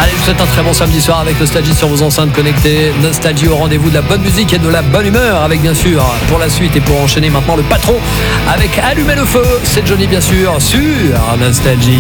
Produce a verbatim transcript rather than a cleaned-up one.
Allez, je vous souhaite un très bon samedi soir avec Nostalgie sur vos enceintes connectées. Nostalgie au rendez-vous de la bonne musique et de la bonne humeur, avec bien sûr, pour la suite et pour enchaîner maintenant, le patron avec Allumer le feu. C'est Johnny bien sûr sur Nostalgie.